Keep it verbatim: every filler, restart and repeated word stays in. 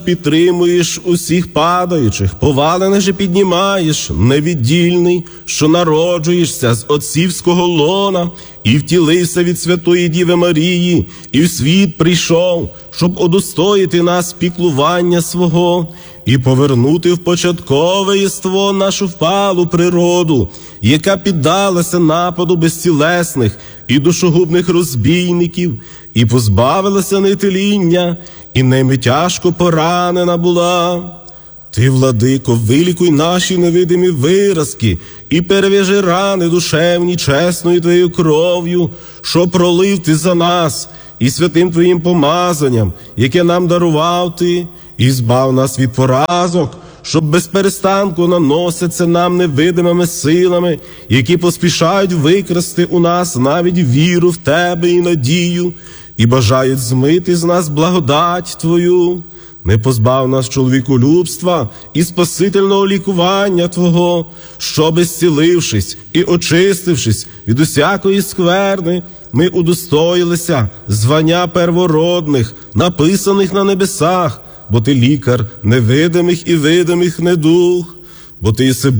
Підтримуєш усіх падаючих, повалених же піднімаєш, невіддільний, що народжуєшся з отцівського лона, і втілився від Святої Діви Марії, і в світ прийшов, щоб удостоїти нас піклування свого, і повернути в початкове єство нашу впалу природу, яка піддалася нападу безцілесних і душогубних розбійників, і позбавилася нетиління, і ними тяжко поранена була. Ти, владико, вилікуй наші невидимі виразки і перев'яжи рани душевні чесною Твоєю кров'ю, що пролив Ти за нас, і святим Твоїм помазанням, яке нам дарував Ти, і збав нас від поразок, щоб без перестанку наносяться нам невидимими силами, які поспішають викрасти у нас навіть віру в Тебе і надію, і бажають змити з нас благодать Твою. Не позбав нас чоловіколюбства і спасительного лікування Твого, щоби, зцілившись і очистившись від усякої скверни, ми удостоїлися звання первородних, написаних на небесах, бо Ти лікар невидимих і видимих недуг, бо Ти єси